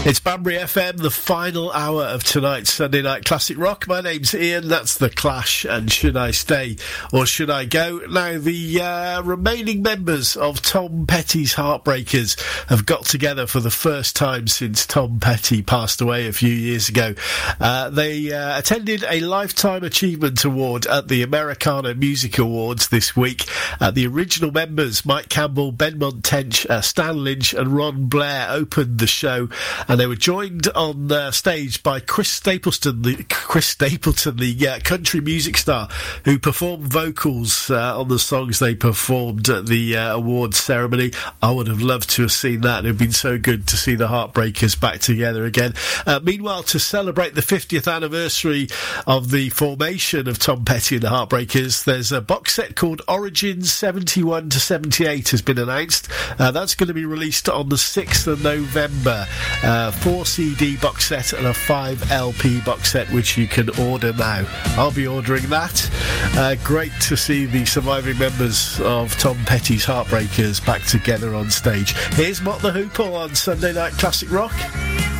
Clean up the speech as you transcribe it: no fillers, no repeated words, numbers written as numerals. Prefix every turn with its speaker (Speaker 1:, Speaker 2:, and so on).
Speaker 1: It's Banbury FM, the final hour of tonight's Sunday Night Classic Rock. My name's Ian, that's The Clash, and Should I Stay or Should I Go? Now, the remaining members of Tom Petty's Heartbreakers have got together for the first time since Tom Petty passed away a few years ago. They attended a Lifetime Achievement Award at the Americana Music Awards this week. The original members, Mike Campbell, Ben Tench, Stan Lynch and Ron Blair, opened the show, and they were joined on stage by Chris Stapleton, the country music star, who performed vocals on the songs they performed at the awards ceremony. I would have loved to have seen that. It would have been so good to see the Heartbreakers back together again. Meanwhile, to celebrate the 50th anniversary of the formation of Tom Petty and the Heartbreakers, there's a box set called Origins 71 to 78 has been announced. That's going to be released on the 6th of November. 4 CD box set and a 5 LP box set, which you can order now. I'll be ordering that. Great to see the surviving members of Tom Petty's Heartbreakers back together on stage. Here's Mott the Hoople on Sunday Night Classic Rock.